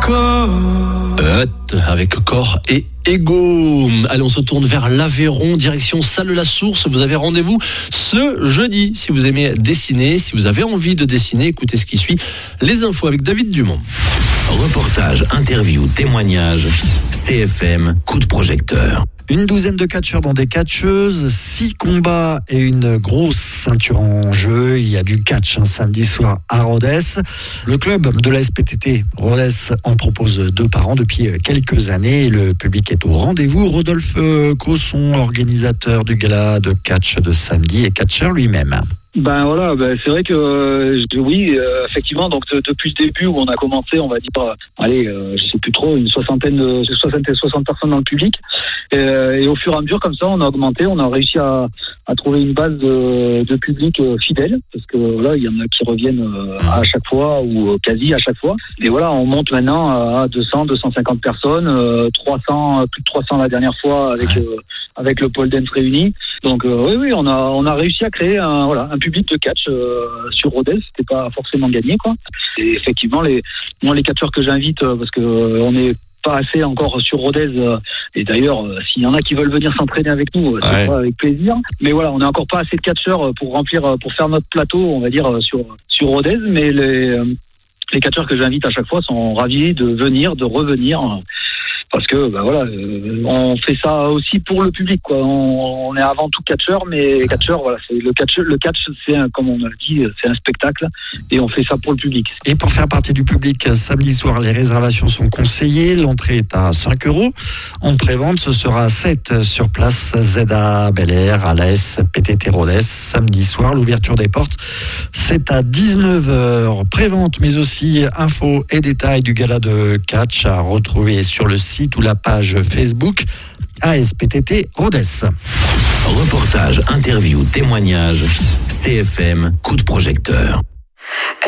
avec corps et ego. Allez, on se tourne vers l'Aveyron, direction Salle-la-Source. Vous avez rendez-vous ce jeudi. Si vous aimez dessiner, si vous avez envie de dessiner, écoutez ce qui suit. Les infos avec David Dumont. Reportage, interview, témoignage. CFM, coup de projecteur. Une douzaine de catcheurs dont des catcheuses, 6 combats et une grosse ceinture en jeu. Il y a du catch un samedi soir à Rodez. Le club de la SPTT Rodez en propose 2 par an depuis quelques années. Le public est au rendez-vous. Rodolphe Cosson, organisateur du gala de catch de samedi et catcheur lui-même. C'est vrai que effectivement, donc depuis le début où on a commencé, on va dire, je sais plus trop, une soixantaine, 60 personnes dans le public, et au fur et à mesure comme ça, on a augmenté, on a réussi à trouver une base de public fidèle, parce que là, il y en a qui reviennent à chaque fois ou quasi à chaque fois, et voilà, on monte maintenant à 250 personnes, plus de 300 la dernière fois avec le pole dance réuni. Donc on a réussi à créer un public de catch sur Rodez. C'était pas forcément gagné, quoi. Et effectivement, les catcheurs que j'invite, parce que on n'est pas assez encore sur Rodez, et d'ailleurs s'il y en a qui veulent venir s'entraîner avec nous, c'est pas avec plaisir, mais voilà, on n'a encore pas assez de catcheurs pour faire notre plateau, on va dire, sur Rodez, mais les catcheurs que j'invite à chaque fois sont ravis de venir, de revenir, parce que on fait ça aussi pour le public, quoi. On est avant tout catcheur, mais catcheur, c'est le catch, c'est comme on a dit, c'est un spectacle, et on fait ça pour le public. Et pour faire partie du public, samedi soir, les réservations sont conseillées. L'entrée est à 5 €. En pré-vente, ce sera à 7 sur place ZA Bel Air, à la SPTT Rodez. Samedi soir, l'ouverture des portes, c'est à 19h. Pré-vente, mais aussi infos et détails du gala de catch à retrouver sur le site ou la page Facebook ASPTT Rodez. Reportage, interview, témoignage. CFM, coup de projecteur.